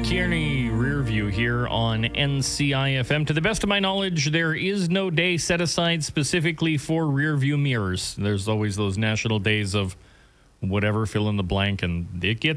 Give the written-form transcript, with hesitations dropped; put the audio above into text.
Kearney Rearview here on NCIFM. To the best of my knowledge, there is no day set aside specifically for rearview mirrors. There's always those national days of whatever, fill in the blank, and it gets